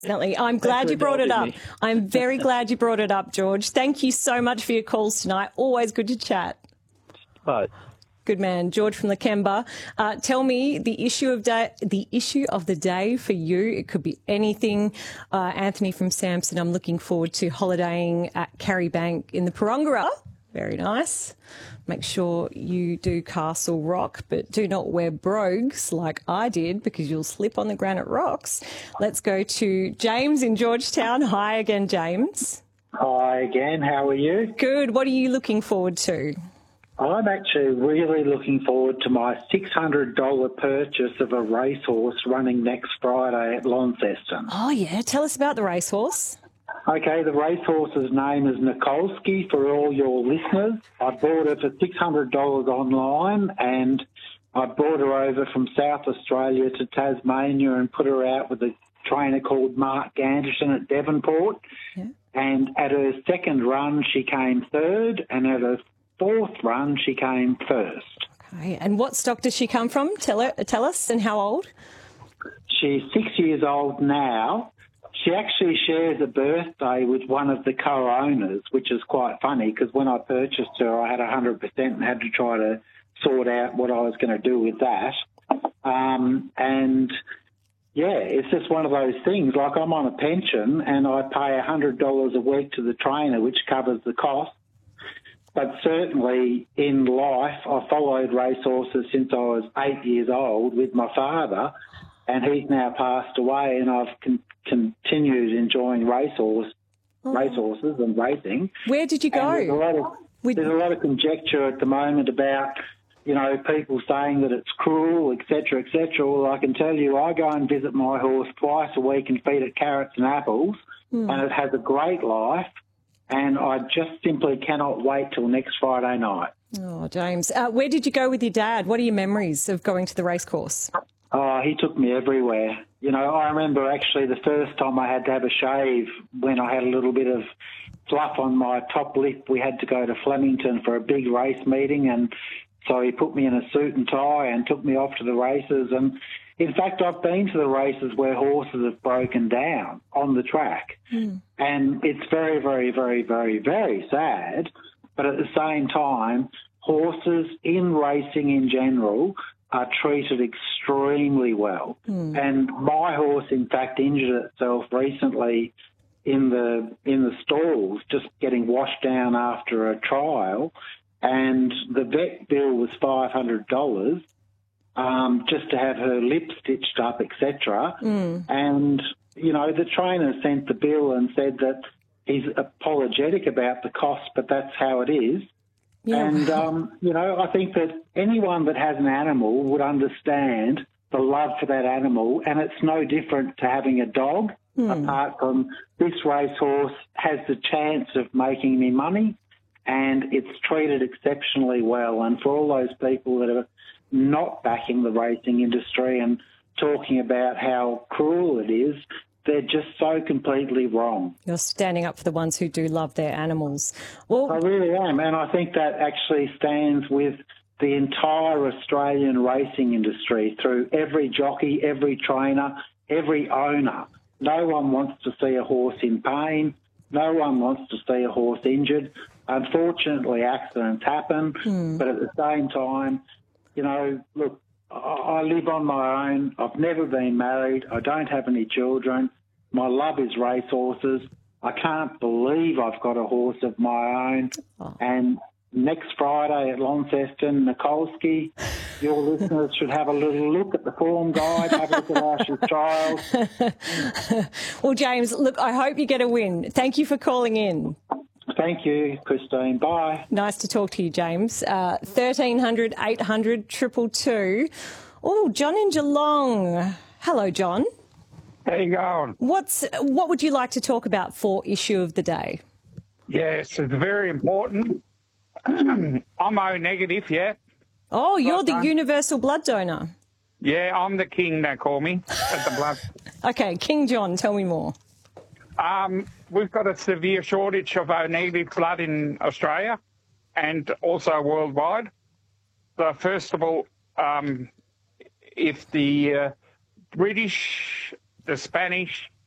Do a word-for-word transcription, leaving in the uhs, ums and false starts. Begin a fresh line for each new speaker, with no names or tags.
Definitely. I'm glad you brought it up. I'm very glad you brought it up, George. Thank you so much for your calls tonight. Always good to chat.
Bye.
Good man, George from Lakemba. Uh, tell me the issue of day, the issue of the day for you. It could be anything. Uh, Anthony from Samson. I'm looking forward to holidaying at Carrybank in the Parongarra. Very nice. Make sure you do Castle Rock, but do not wear brogues like I did because you'll slip on the granite rocks. Let's go to James in Georgetown. Hi again, James.
Hi again. How are you?
Good. What are you looking forward to?
I'm actually really looking forward to my six hundred dollars purchase of a racehorse running next Friday at Launceston.
Oh, yeah. Tell us about the racehorse.
Okay, the racehorse's name is Nikolsky for all your listeners. I bought her for six hundred dollars online, and I brought her over from South Australia to Tasmania and put her out with a trainer called Mark Ganderson at Devonport. Yeah. And at her second run, she came third, and at her fourth run, she came first.
Okay, and what stock does she come from? Tell, her, tell us, and how old?
She's six years old now. She actually shares a birthday with one of the co-owners, which is quite funny because when I purchased her, I had one hundred percent and had to try to sort out what I was going to do with that. Um, and, yeah, it's just one of those things. Like I'm on a pension and I pay one hundred dollars a week to the trainer, which covers the cost. But certainly in life, I followed racehorses since I was eight years old with my father, and he's now passed away, and I've con- continued enjoying racehorse, oh. racehorses and racing.
Where did you go?
There's a, lot of,
With...
there's a lot of conjecture at the moment about, you know, people saying that it's cruel, et cetera, et cetera. Well, I can tell you, I go and visit my horse twice a week and feed it carrots and apples, mm. and it has a great life, and I just simply cannot wait till next Friday night.
Oh, James. Uh, where did you go with your dad? What are your memories of going to the racecourse?
Oh, he took me everywhere. You know, I remember actually the first time I had to have a shave when I had a little bit of fluff on my top lip. We had to go to Flemington for a big race meeting, and so he put me in a suit and tie and took me off to the races. And, in fact, I've been to the races where horses have broken down on the track. Mm. And it's very, very, very, very, very sad. But at the same time, horses in racing in general are treated extremely well. Mm. And my horse, in fact, injured itself recently in the in the stalls, just getting washed down after a trial, and the vet bill was five hundred dollars um, just to have her lip stitched up, et cetera. Mm. And, you know, the trainer sent the bill and said that he's apologetic about the cost, but that's how it is. Yeah. And, um, you know, I think that anyone that has an animal would understand the love for that animal, and it's no different to having a dog, mm. apart from this racehorse has the chance of making me money, and it's treated exceptionally well. And for all those people that are not backing the racing industry and talking about how cruel it is, they're just so completely wrong.
You're standing up for the ones who do love their animals. Well,
I really am, and I think that actually stands with the entire Australian racing industry through every jockey, every trainer, every owner. No one wants to see a horse in pain. No one wants to see a horse injured. Unfortunately, accidents happen, hmm. but at the same time, you know, look, I live on my own. I've never been married. I don't have any children. My love is racehorses. I can't believe I've got a horse of my own. Oh. And next Friday at Launceston, Nikolsky, your listeners should have a little look at the form guide, have a look at Ash's trials.
Well, James, look, I hope you get a win. Thank you for calling in.
Thank you, Christine. Bye.
Nice to talk to you, James. Uh, thirteen hundred, eight hundred, two two two. Oh, John in Geelong. Hello, John.
How you going?
What's What would you like to talk about for issue of the day?
Yes, it's very important. I'm O negative, yeah.
Oh, you're the universal blood donor.
Yeah, I'm the king, they call me, at the blood.
Okay, King John, tell me more.
Um, we've got a severe shortage of O negative blood in Australia and also worldwide. So first of all, um, if the uh, British, the Spanish